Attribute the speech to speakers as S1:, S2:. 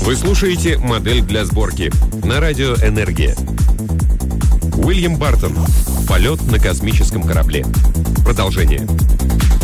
S1: Вы слушаете «Модель для сборки» на радио «Энергия». Уильям Бартон. Полет на космическом корабле. Продолжение.